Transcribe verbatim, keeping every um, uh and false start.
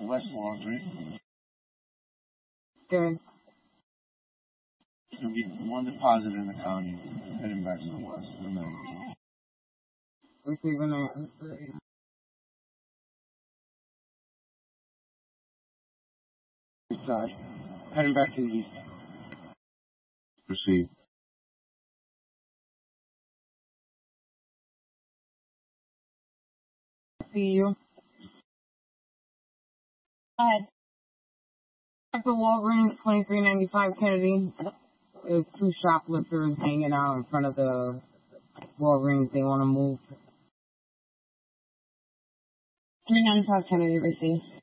West Wall Street. Good. There'll be one deposit in the county, heading back to the west. Receiving that. Side. Heading back to the east. Proceed. See you. Go ahead. At the Walgreens, twenty-three ninety-five Kennedy. There's two shoplifters hanging out in front of the Walgreens. They want to move. three ninety-five Kennedy, receive.